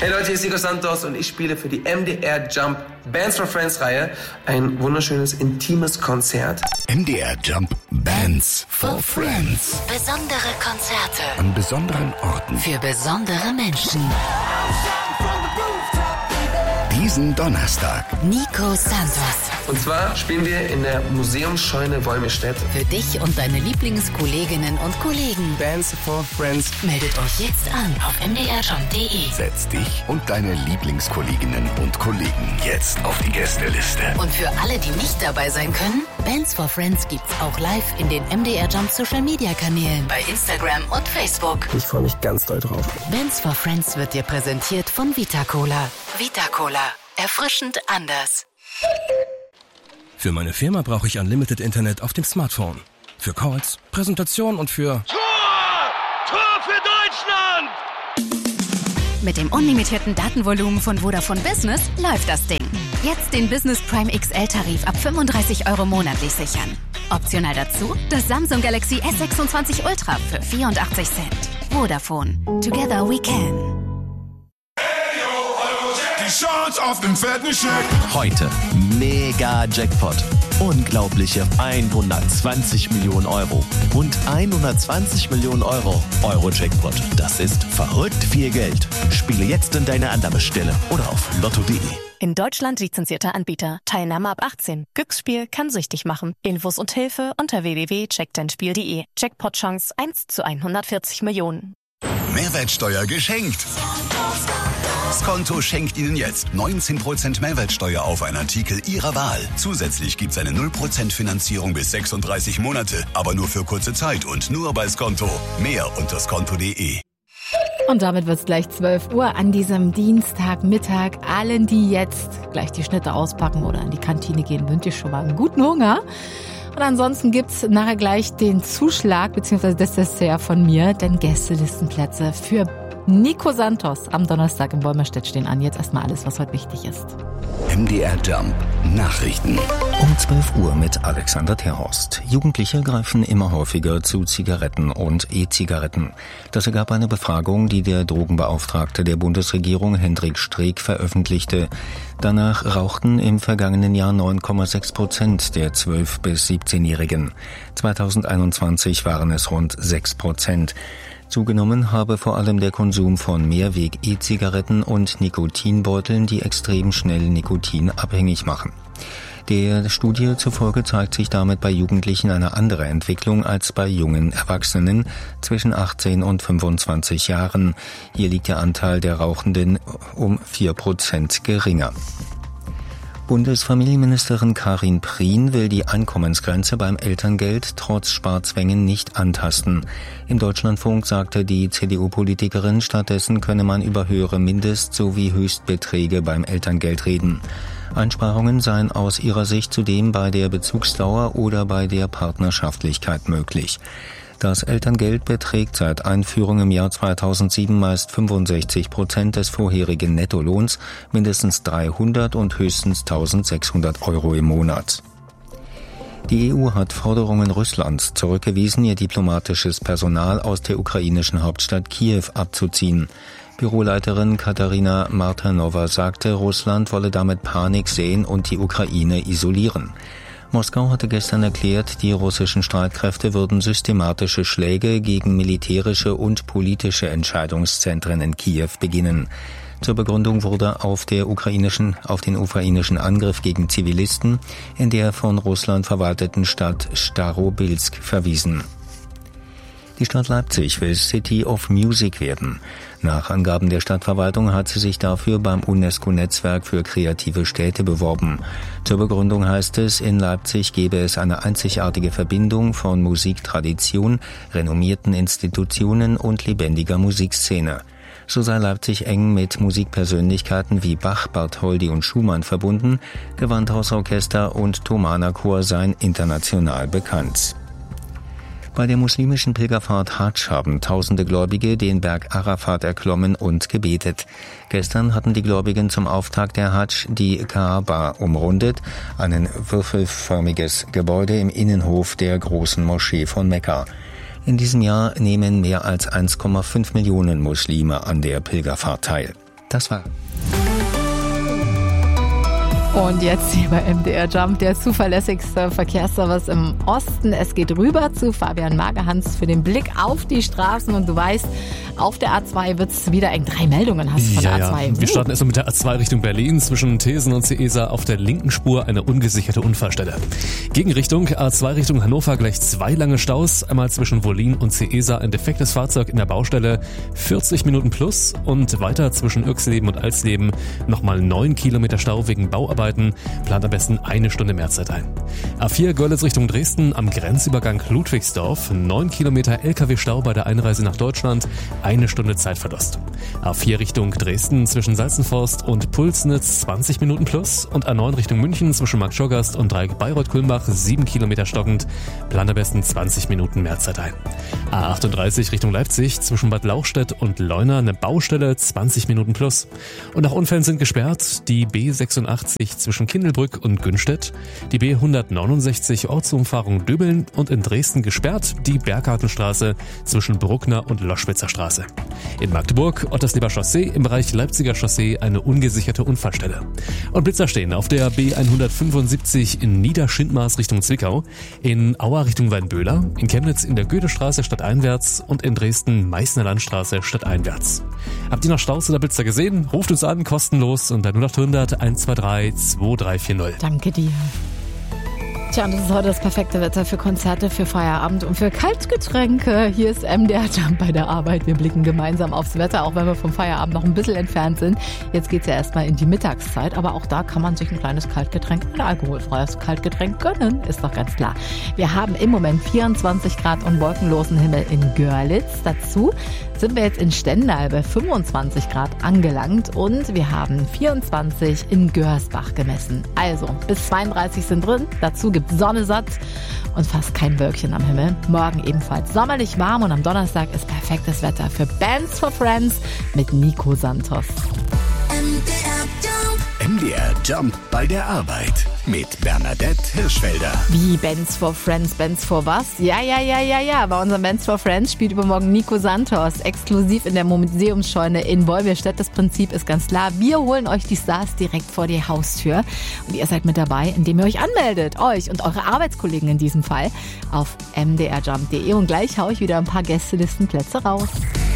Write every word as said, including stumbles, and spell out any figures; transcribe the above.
Hey Leute, hier ist Nico Santos und ich spiele für die M D R Jump Bands for Friends Reihe ein wunderschönes, intimes Konzert. M D R Jump Bands for Friends. Besondere Konzerte an besonderen Orten für besondere Menschen. Diesen Donnerstag Nico Santos. Und zwar spielen wir in der Museumsscheune Wolmirstedt. Für dich und deine Lieblingskolleginnen und Kollegen. Bands for Friends. Meldet euch jetzt an auf m d r jump punkt d e. Setz dich und deine Lieblingskolleginnen und Kollegen jetzt auf die Gästeliste. Und für alle, die nicht dabei sein können, Bands for Friends gibt's auch live in den M D R Jump Social Media Kanälen bei Instagram und Facebook. Ich freue mich ganz doll drauf. Bands for Friends wird dir präsentiert von Vita Cola. Vita Cola. Erfrischend anders. Für meine Firma brauche ich Unlimited Internet auf dem Smartphone. Für Calls, Präsentation und für... Tor! Tor für Deutschland! Mit dem unlimitierten Datenvolumen von Vodafone Business läuft das Ding. Jetzt den Business Prime X L-Tarif ab fünfunddreißig Euro monatlich sichern. Optional dazu das Samsung Galaxy S sechsundzwanzig Ultra für vierundachtzig Cent. Vodafone. Together we can. Chance auf den fetten Scheck. Heute mega Jackpot. Unglaubliche hundertzwanzig Millionen Euro. Rund hundertzwanzig Millionen Euro. Euro-Jackpot. Das ist verrückt viel Geld. Spiele jetzt in deine Annahmestelle oder auf lotto punkt d e. In Deutschland lizenzierter Anbieter. Teilnahme ab achtzehn. Glücksspiel kann süchtig machen. Infos und Hilfe unter w w w punkt check dein spiel punkt d e. Jackpot-Chance eins zu hundertvierzig Millionen. Mehrwertsteuer geschenkt. Skonto schenkt Ihnen jetzt neunzehn Prozent Mehrwertsteuer auf einen Artikel Ihrer Wahl. Zusätzlich gibt's eine null Prozent Finanzierung bis sechsunddreißig Monate, aber nur für kurze Zeit und nur bei Skonto. Mehr unter skonto punkt d e. Und damit wird's gleich zwölf Uhr an diesem Dienstagmittag. Allen, die jetzt gleich die Schnitte auspacken oder in die Kantine gehen, wünsche ich schon mal einen guten Hunger. Und ansonsten gibt's nachher gleich den Zuschlag bzw. das Dessert von mir, denn Gästelistenplätze für Nico Santos am Donnerstag in Wolmirstedt stehen an. Jetzt erstmal alles, was heute wichtig ist. M D R Jump Nachrichten. Um zwölf Uhr mit Alexander Terhorst. Jugendliche greifen immer häufiger zu Zigaretten und E-Zigaretten. Das ergab eine Befragung, die der Drogenbeauftragte der Bundesregierung Hendrik Streeck veröffentlichte. Danach rauchten im vergangenen Jahr neun Komma sechs Prozent der zwölf- bis siebzehnjährigen. zweitausendeinundzwanzig waren es rund sechs Prozent. Zugenommen habe vor allem der Konsum von Mehrweg-E-Zigaretten und Nikotinbeuteln, die extrem schnell Nikotin abhängig machen. Der Studie zufolge zeigt sich damit bei Jugendlichen eine andere Entwicklung als bei jungen Erwachsenen zwischen achtzehn und fünfundzwanzig Jahren. Hier liegt der Anteil der Rauchenden um vier Prozent geringer. Bundesfamilienministerin Karin Prien will die Einkommensgrenze beim Elterngeld trotz Sparzwängen nicht antasten. Im Deutschlandfunk sagte die C D U-Politikerin, stattdessen könne man über höhere Mindest- sowie Höchstbeträge beim Elterngeld reden. Einsparungen seien aus ihrer Sicht zudem bei der Bezugsdauer oder bei der Partnerschaftlichkeit möglich. Das Elterngeld beträgt seit Einführung im Jahr zweitausendsieben meist fünfundsechzig Prozent des vorherigen Nettolohns, mindestens dreihundert und höchstens eintausendsechshundert Euro im Monat. Die E U hat Forderungen Russlands zurückgewiesen, ihr diplomatisches Personal aus der ukrainischen Hauptstadt Kiew abzuziehen. Büroleiterin Katarina Martynova sagte, Russland wolle damit Panik säen und die Ukraine isolieren. Moskau hatte gestern erklärt, die russischen Streitkräfte würden systematische Schläge gegen militärische und politische Entscheidungszentren in Kiew beginnen. Zur Begründung wurde auf der ukrainischen, auf den ukrainischen Angriff gegen Zivilisten in der von Russland verwalteten Stadt Starobilsk verwiesen. Die Stadt Leipzig will City of Music werden. Nach Angaben der Stadtverwaltung hat sie sich dafür beim UNESCO-Netzwerk für kreative Städte beworben. Zur Begründung heißt es, in Leipzig gebe es eine einzigartige Verbindung von Musiktradition, renommierten Institutionen und lebendiger Musikszene. So sei Leipzig eng mit Musikpersönlichkeiten wie Bach, Bartholdy und Schumann verbunden, Gewandhausorchester und Thomaner Chor seien international bekannt. Bei der muslimischen Pilgerfahrt Hadsch haben tausende Gläubige den Berg Arafat erklommen und gebetet. Gestern hatten die Gläubigen zum Auftakt der Hadsch die Kaaba umrundet, ein würfelförmiges Gebäude im Innenhof der großen Moschee von Mekka. In diesem Jahr nehmen mehr als eins Komma fünf Millionen Muslime an der Pilgerfahrt teil. Das war. Und jetzt hier bei M D R Jump, der zuverlässigste Verkehrsservice im Osten. Es geht rüber zu Fabian Magerhans für den Blick auf die Straßen. Und du weißt, auf der A zwei wird es wieder eng. Drei Meldungen hast du von ja, der A zwei. Ja. Wir starten erstmal mit der A zwei Richtung Berlin. Zwischen Thesen und Ceesa auf der linken Spur eine ungesicherte Unfallstelle. Gegenrichtung A zwei Richtung Hannover gleich zwei lange Staus. Einmal zwischen Wollin und Ceesa ein defektes Fahrzeug in der Baustelle. vierzig Minuten plus. Und weiter zwischen Irxleben und Alsleben nochmal neun Kilometer Stau wegen Bauarbeiten. Plant am besten eine Stunde mehr Zeit ein. A vier Görlitz Richtung Dresden am Grenzübergang Ludwigsdorf. neun Kilometer L K W-Stau bei der Einreise nach Deutschland. Eine Stunde Zeitverlust. A vier Richtung Dresden zwischen Salzenforst und Pulsnitz zwanzig Minuten plus. Und A neun Richtung München zwischen Marktschorgast und Dreieck Bayreuth-Kulmbach sieben Kilometer stockend. Plant am besten zwanzig Minuten mehr Zeit ein. A achtunddreißig Richtung Leipzig zwischen Bad Lauchstädt und Leuna eine Baustelle zwanzig Minuten plus. Und nach Unfällen sind gesperrt die B sechsundachtzig zwischen Kindelbrück und Günstedt, die B hundertneunundsechzig Ortsumfahrung Döbeln und in Dresden gesperrt die Berggartenstraße zwischen Bruckner und Loschwitzer Straße. In Magdeburg Ottersleber Chaussee im Bereich Leipziger Chaussee eine ungesicherte Unfallstelle. Und Blitzer stehen auf der B hundertfünfundsiebzig in Niederschindmaß Richtung Zwickau, in Aua Richtung Weinböhler, in Chemnitz in der Goethestraße stadteinwärts und in Dresden Meißner Landstraße stadteinwärts. Habt ihr noch Staus oder Blitzer gesehen? Ruft uns an, kostenlos unter null acht hundert eins zwei drei zwei drei vier null. Danke dir. Tja, und das ist heute das perfekte Wetter für Konzerte, für Feierabend und für Kaltgetränke. Hier ist M D R Jump bei der Arbeit. Wir blicken gemeinsam aufs Wetter, auch wenn wir vom Feierabend noch ein bisschen entfernt sind. Jetzt geht's ja erstmal in die Mittagszeit, aber auch da kann man sich ein kleines Kaltgetränk, ein alkoholfreies Kaltgetränk gönnen, ist doch ganz klar. Wir haben im Moment vierundzwanzig Grad und wolkenlosen Himmel in Görlitz. Dazu sind wir jetzt in Stendal bei fünfundzwanzig Grad angelangt und wir haben vierundzwanzig in Görsbach gemessen. Also bis zweiunddreißig sind drin, dazu gibt Sonne satt und fast kein Wölkchen am Himmel. Morgen ebenfalls sommerlich warm und am Donnerstag ist perfektes Wetter für Bands for Friends mit Nico Santos. M D R Jump bei der Arbeit mit Bernadette Hirschfelder. Wie Bands for Friends, Bands for was? Ja, ja, ja, ja, ja. Bei unserem Bands for Friends spielt übermorgen Nico Santos exklusiv in der Museumsscheune in Wolmirstedt. Das Prinzip ist ganz klar. Wir holen euch die Stars direkt vor die Haustür und ihr seid mit dabei, indem ihr euch anmeldet. Euch und eure Arbeitskollegen in diesem Fall auf m d r jump punkt d e und gleich haue ich wieder ein paar Gästelistenplätze raus.